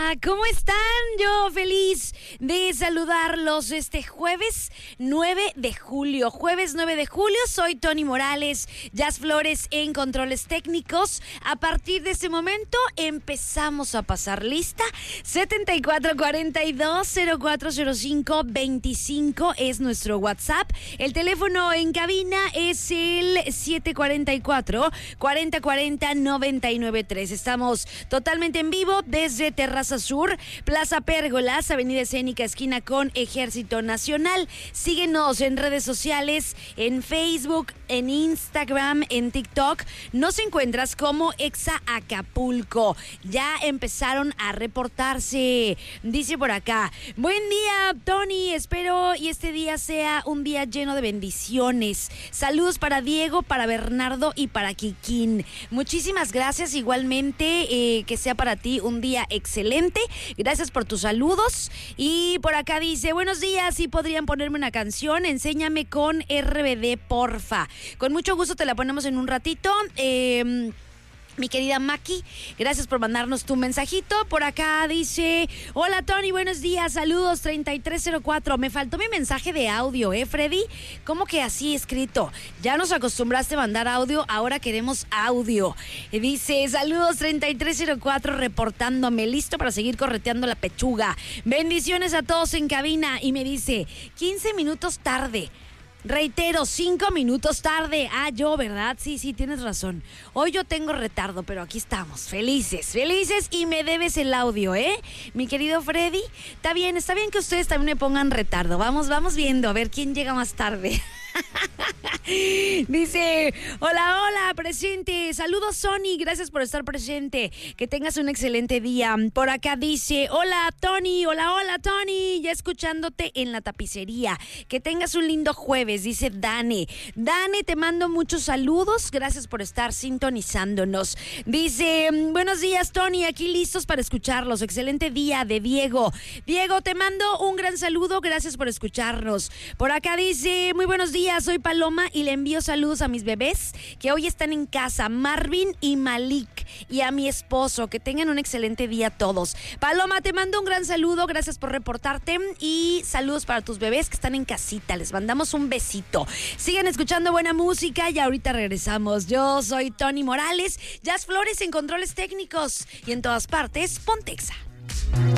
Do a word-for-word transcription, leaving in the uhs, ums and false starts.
hola, ¿cómo están? Yo feliz de saludarlos este jueves nueve de julio. Jueves nueve de julio, soy Tony Morales, Jazz Flores en controles técnicos. A partir de este momento empezamos a pasar lista. setenta y cuatro cuarenta y dos cero cuatro cero cinco veinticinco es nuestro WhatsApp. El teléfono en cabina es el siete cuatro cuatro, cuarenta cuarenta, noventa y nueve tres. Estamos totalmente en vivo desde Terraza Sur, Plaza Pérgolas, Avenida Escénica, esquina con Ejército Nacional. Síguenos en redes sociales, en Facebook, en Instagram, en TikTok. Nos encuentras como Exa Acapulco. Ya empezaron a reportarse. Dice por acá: buen día, Tony. Espero y este día sea un día lleno de bendiciones. Saludos para Diego, para Bernardo y para Kikín. Muchísimas gracias. Igualmente, eh, que sea para ti un día excelente. Gracias por tus saludos. Y por acá dice: buenos días, si podrían ponerme una canción, enséñame con R B D, porfa. Con mucho gusto te la ponemos en un ratito. Eh... Mi querida Maki, gracias por mandarnos tu mensajito. Por acá dice: hola Tony, buenos días, saludos, treinta y tres cero cuatro. Me faltó mi mensaje de audio, ¿eh, Freddy? ¿Cómo que así escrito? Ya nos acostumbraste a mandar audio, ahora queremos audio. Y dice: saludos, treinta y tres cero cuatro, reportándome, listo para seguir correteando la pechuga. Bendiciones a todos en cabina. Y me dice: quince minutos tarde. Reitero, cinco minutos tarde. Ah, yo, ¿verdad? Sí, sí, tienes razón. Hoy yo tengo retardo, pero aquí estamos, felices, felices, y me debes el audio, ¿eh? Mi querido Freddy, está bien, está bien que ustedes también me pongan retardo. Vamos, vamos viendo, a ver quién llega más tarde. Dice: hola, hola, presente. Saludos, Sony, gracias por estar presente. Que tengas un excelente día. Por acá dice: hola, Tony, hola, hola, Tony. Ya escuchándote en la tapicería. Que tengas un lindo jueves, dice Dane. Dane, te mando muchos saludos. Gracias por estar sintonizándonos. Dice: buenos días, Tony, aquí listos para escucharlos. Excelente día de Diego. Diego, te mando un gran saludo. Gracias por escucharnos. Por acá dice: muy buenos días. Soy Paloma y le envío saludos a mis bebés que hoy están en casa, Marvin y Malik, y a mi esposo. Que tengan un excelente día todos. Paloma, te mando un gran saludo, gracias por reportarte, y saludos para tus bebés que están en casita. Les mandamos un besito. Sigan escuchando buena música y ahorita regresamos. Yo soy Tony Morales, Jazz Flores en controles técnicos, y en todas partes, Pontexa.